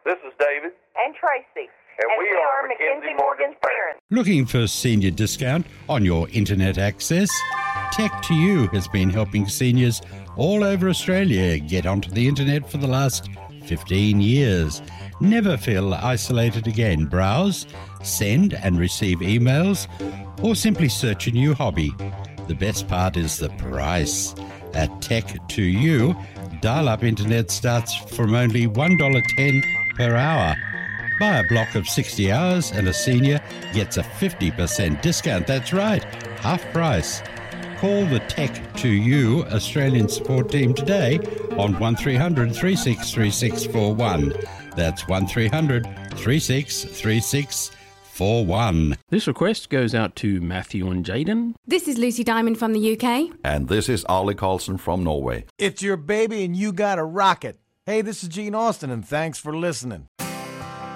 This is David. And Tracy. And we are Mackenzie Morgan's parents. Looking for a senior discount on your internet access? Tech2U has been helping seniors all over Australia get onto the internet for the last 15 years. Never feel isolated again. Browse, send and receive emails, or simply search a new hobby. The best part is the price. At Tech2U, dial-up internet starts from only $1.10 per hour. Buy a block of 60 hours and a senior gets a 50% discount. That's right, half price. Call the Tech2U Australian support team today on 1300 363641. That's 1300 363641. This request goes out to Matthew and Jaden. This is Lucy Diamond from the UK. And this is Ollie Carlson from Norway. It's your baby and you got a rocket. Hey, this is Gene Austin, and thanks for listening.